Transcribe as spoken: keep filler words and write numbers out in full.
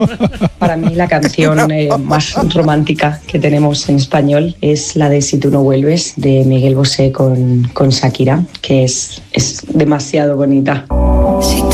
Para mí la canción eh, más romántica que tenemos en español es la de Si tú no vuelves, de Miguel Bosé con, con Shakira, que es, es demasiado bonita.